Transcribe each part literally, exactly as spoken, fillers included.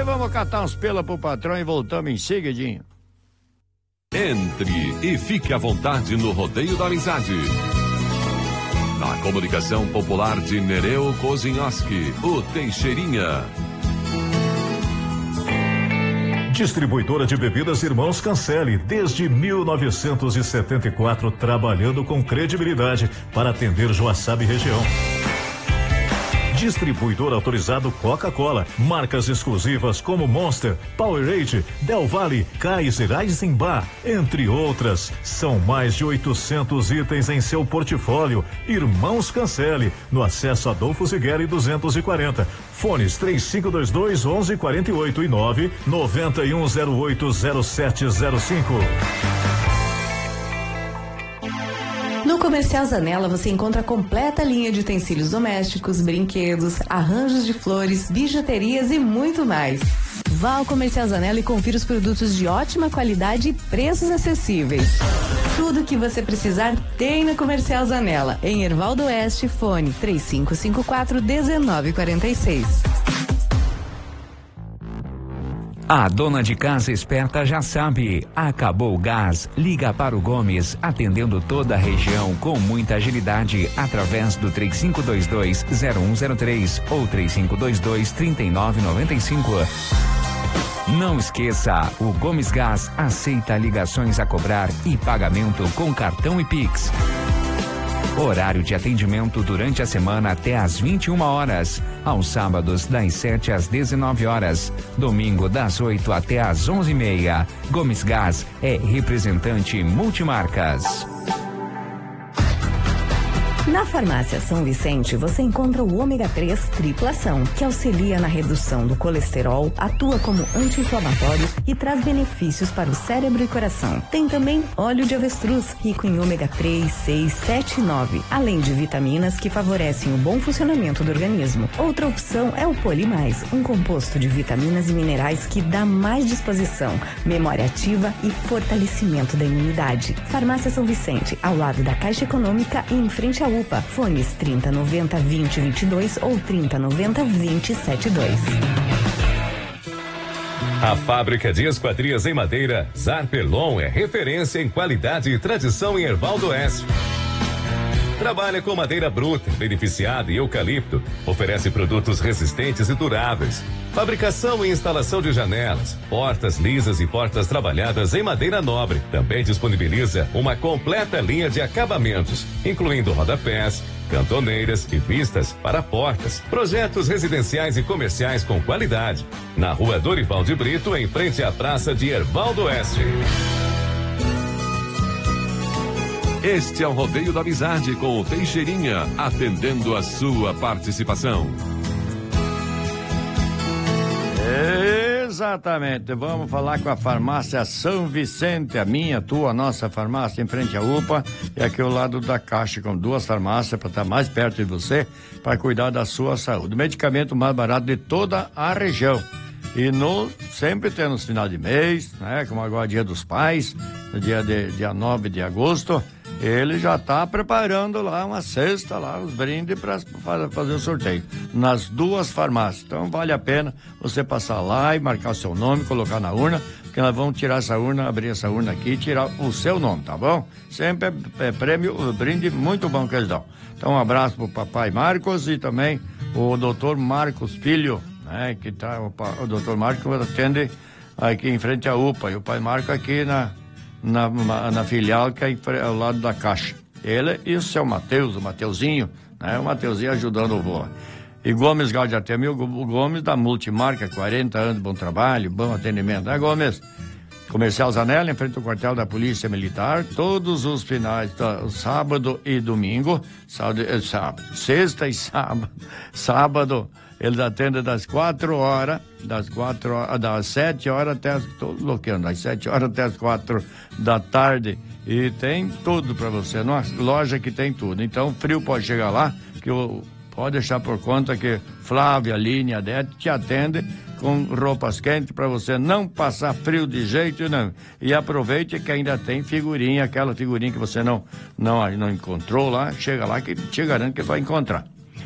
vamos catar uns pela pro patrão e voltamos em seguidinho. Entre e fique à vontade no Rodeio da Amizade. Na comunicação popular de Nereu Kozinhoski, o Teixeirinha. Distribuidora de bebidas Irmãos Cancele, desde mil novecentos e setenta e quatro, trabalhando com credibilidade para atender Joaçaba e região. Distribuidor autorizado Coca-Cola, marcas exclusivas como Monster, Powerade, Del Valle, Kaiser, Eisenbach, entre outras. São mais de oitocentos itens em seu portfólio. Irmãos Cancele, no acesso Adolfo Zigueri duzentos e quarenta. Fones três cinco dois dois, onze quarenta e oito e nove nove um zero oito zero sete zero cinco. No Comercial Zanella você encontra a completa linha de utensílios domésticos, brinquedos, arranjos de flores, bijuterias e muito mais. Vá ao Comercial Zanella e confira os produtos de ótima qualidade e preços acessíveis. Tudo o que você precisar tem no Comercial Zanella, em Hervaldo Oeste, fone três cinco cinco quatro, um nove quatro seis. A dona de casa esperta já sabe, acabou o gás, liga para o Gomes, atendendo toda a região com muita agilidade, através do três cinco dois dois, zero um zero três ou três cinco dois dois, três nove nove cinco. Não esqueça, o Gomes Gás aceita ligações a cobrar e pagamento com cartão e Pix. Horário de atendimento durante a semana até às vinte e uma horas. Aos sábados, das sete às dezenove horas. Domingo, das oito até às onze e meia. Gomes Gás é representante multimarcas. Na Farmácia São Vicente, você encontra o ômega três triplação, que auxilia na redução do colesterol, atua como anti-inflamatório e traz benefícios para o cérebro e coração. Tem também óleo de avestruz, rico em ômega três, seis, sete e nove, além de vitaminas que favorecem o bom funcionamento do organismo. Outra opção é o Polimais, um composto de vitaminas e minerais que dá mais disposição, memória ativa e fortalecimento da imunidade. Farmácia São Vicente, ao lado da Caixa Econômica e em frente à U P A. Fones trinta noventa, vinte, vinte e dois ou trinta noventa, vinte, setenta e dois. A fábrica de esquadrias em madeira Zarpelon é referência em qualidade e tradição em Hervaldo Oeste. Trabalha com madeira bruta, beneficiada e eucalipto. Oferece produtos resistentes e duráveis. Fabricação e instalação de janelas, portas lisas e portas trabalhadas em madeira nobre. Também disponibiliza uma completa linha de acabamentos, incluindo rodapés, cantoneiras e vistas para portas. Projetos residenciais e comerciais com qualidade. Na rua Dorival de Brito, em frente à praça de Hervaldo Oeste. Este é o Rodeio da Amizade com o Teixeirinha, atendendo a sua participação. Exatamente, vamos falar com a farmácia São Vicente, a minha, tua, nossa farmácia em frente à U P A, e aqui ao lado da Caixa, com duas farmácias para estar mais perto de você, para cuidar da sua saúde. O medicamento mais barato de toda a região. E no, sempre tem nos final de mês, né? Como agora dia dos pais, no dia, de, dia nove de agosto, ele já está preparando lá uma cesta, lá, os brindes para fazer o sorteio. Nas duas farmácias. Então vale a pena você passar lá e marcar o seu nome, colocar na urna, porque nós vamos tirar essa urna, abrir essa urna aqui e tirar o seu nome, tá bom? Sempre é, é prêmio, o brinde muito bom que eles dão. Então um abraço pro papai Marcos e também o doutor Marcos Filho, né? Que tá, o, o doutor Marcos atende aqui em frente à U P A e o pai Marco aqui na Na, na, na filial que é ao lado da Caixa. Ele e o seu Mateus, o Mateuzinho, né? O Mateuzinho ajudando o vô. E Gomes Galdiatemi, o Gomes da Multimarca, quarenta anos de bom trabalho, bom atendimento, né, Gomes? Comercial Zanella, em frente ao quartel da Polícia Militar, todos os finais, tá, sábado e domingo, sábado, é, sábado, sexta e sábado, sábado, eles atendem das quatro horas, das quatro horas, das sete horas até as, tô bloqueando, das sete horas até as quatro da tarde, e tem tudo para você, numa loja que tem tudo. Então, frio pode chegar lá, que eu, pode deixar por conta que Flávia, Aline, Adete te atende com roupas quentes para você não passar frio de jeito nenhum. E aproveite que ainda tem figurinha, aquela figurinha que você não, não, não encontrou lá, chega lá que te garanto que vai encontrar.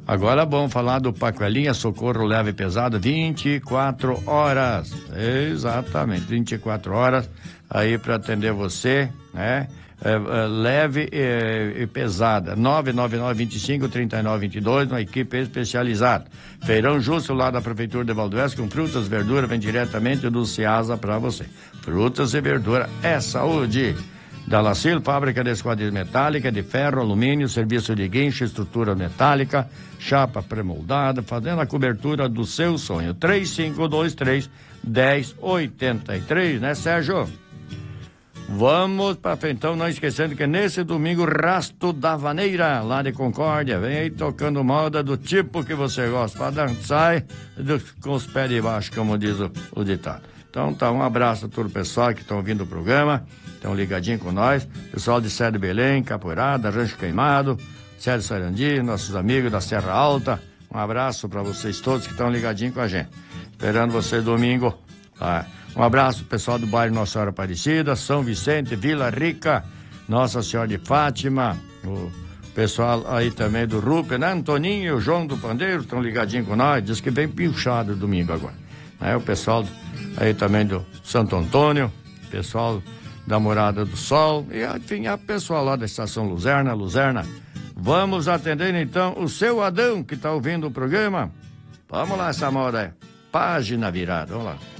Agora vamos falar do Paquelinha, socorro leve e pesado, vinte e quatro horas. Exatamente, vinte e quatro horas aí para atender você, né? É, é, leve e, e pesada. nove nove nove, vinte e cinco, trinta e nove, vinte e dois, uma equipe especializada. Feirão Justo, lá da Prefeitura de Valdoeste, com frutas e verduras, vem diretamente do Ceasa para você. Frutas e verdura é saúde. Da Lacil, fábrica de esquadrilha metálica, de ferro, alumínio, serviço de guincho, estrutura metálica, chapa pré-moldada, fazendo a cobertura do seu sonho. três cinco dois três, um zero oito três, né, Sérgio? Vamos para frente, então, não esquecendo que nesse domingo, Rasto da Vaneira, lá de Concórdia, vem aí tocando moda do tipo que você gosta, para dançar do, com os pés de baixo, como diz o, o ditado. Então, tá, um abraço a todo o pessoal que estão ouvindo o programa, estão ligadinhos com nós, pessoal de Sé de Belém, Capoeirada, Rancho Queimado, Sé de Sarandi, nossos amigos da Serra Alta, um abraço para vocês todos que estão ligadinhos com a gente. Esperando vocês domingo, tá? Um abraço pro pessoal do bairro Nossa Senhora Aparecida, São Vicente, Vila Rica, Nossa Senhora de Fátima, o pessoal aí também do Rupe, né? Antoninho e o João do Pandeiro estão ligadinhos com nós, diz que vem pinchado domingo agora. Né? O pessoal aí também do Santo Antônio, pessoal da Morada do Sol, e enfim, a pessoal lá da Estação Luzerna, Luzerna. Vamos atender então o seu Adão que está ouvindo o programa. Vamos lá, essa moda é Página Virada, vamos lá.